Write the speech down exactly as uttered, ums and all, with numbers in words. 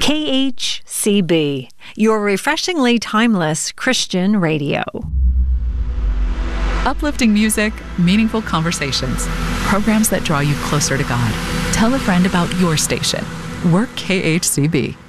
K H C B, your refreshingly timeless Christian radio. Uplifting music, meaningful conversations, programs that draw you closer to God. Tell a friend about your station. We're K H C B.